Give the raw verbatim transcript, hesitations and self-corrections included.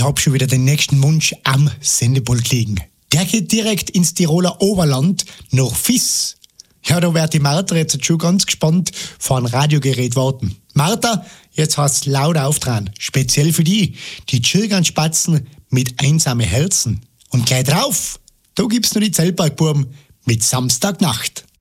hab schon wieder den nächsten Wunsch am Sendepult liegen. Der geht direkt ins Tiroler Oberland, nach Fiss. Ja, da wird die Martha jetzt schon ganz gespannt vor ein Radiogerät warten. Martha, jetzt hast du laut auftragen. Speziell für die, die Tschirganspatzen mit einsamen Herzen. Und gleich drauf, da gibt's noch die Zeltbergbuben mit Samstagnacht.